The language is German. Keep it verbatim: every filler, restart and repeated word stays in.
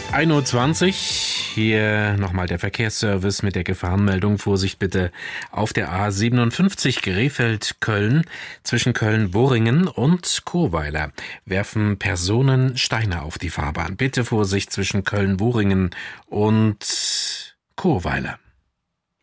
ein Uhr zwanzig, hier nochmal der Verkehrsservice mit der Gefahrenmeldung. Vorsicht bitte auf der A siebenundfünfzig Krefeld-Köln. Zwischen Köln-Boringen und Churweiler werfen Personen Steine auf die Fahrbahn. Bitte Vorsicht zwischen Köln-Boringen und Churweiler.